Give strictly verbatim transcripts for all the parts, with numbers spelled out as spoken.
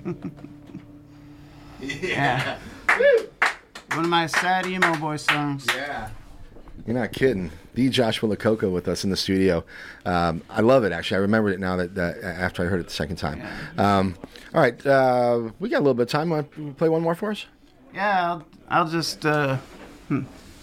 Yeah. One of my sad emo boy songs. Yeah. You're not kidding. The Joshua LaCoco with us in the studio. Um, I love it, actually. I remembered it now that, that after I heard it the second time. Um, all right. Uh, we got a little bit of time. Want to play one more for us? Yeah, I'll, I'll just... Uh, hmm.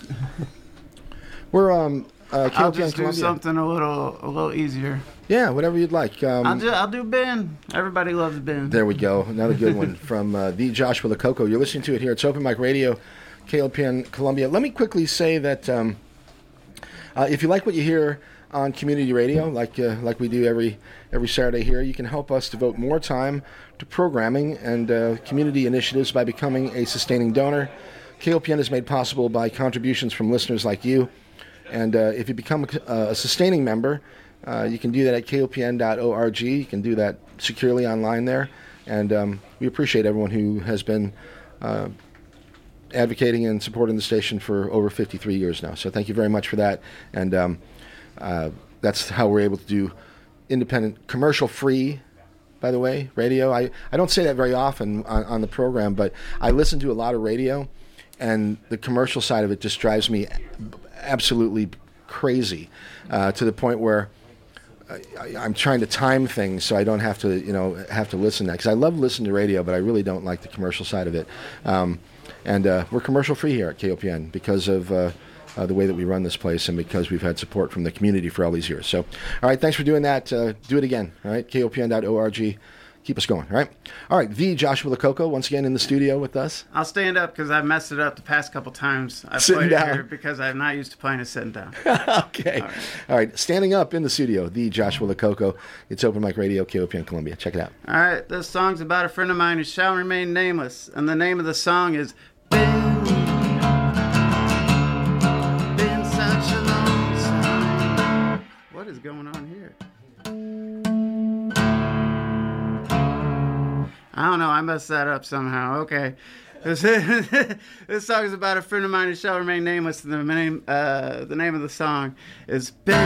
We're... Um, uh, I'll just do something a little a little easier. Yeah, whatever you'd like. Um, I'll do I'll do Ben. Everybody loves Ben. There we go. Another good one from uh, the Joshua LaCoco. You're listening to it here. It's Open Mic Radio, K L P N Columbia. Let me quickly say that um, uh, if you like what you hear on community radio, like uh, like we do every every Saturday here, you can help us devote more time to programming and uh, community initiatives by becoming a sustaining donor. K L P N is made possible by contributions from listeners like you. And uh, if you become a, a sustaining member, uh, you can do that at K O P N dot org. You can do that securely online there. And um, we appreciate everyone who has been uh, advocating and supporting the station for over fifty-three years now. So thank you very much for that. And um, uh, that's how we're able to do independent, commercial-free, by the way, radio. I, I don't say that very often on, on the program, but I listen to a lot of radio, and the commercial side of it just drives me absolutely crazy uh, to the point where I, I'm trying to time things so I don't have to, you know, have to listen to that. Because I love listening to radio, but I really don't like the commercial side of it. Um, and uh, we're commercial free here at K O P N because of uh, uh, the way that we run this place and because we've had support from the community for all these years. So, all right, thanks for doing that. Uh, do it again, all right? K O P N dot org. Keep us going, all right? All right, the Joshua LaCoco once again in the studio with us. I'll stand up because I've messed it up the past couple times. I've Sitting played down. it here because I'm not used to playing it sitting down. Okay. All right. All right, standing up in the studio, the Joshua LaCoco. It's Open Mic Radio, K O P N Columbia. Check it out. All right, this song's about a friend of mine who shall remain nameless, and the name of the song is Ben. Been such a long time. What is going on here? I don't know. I messed that up somehow. Okay. This, this song is about a friend of mine who shall remain nameless. The name, uh, the name of the song is Ben.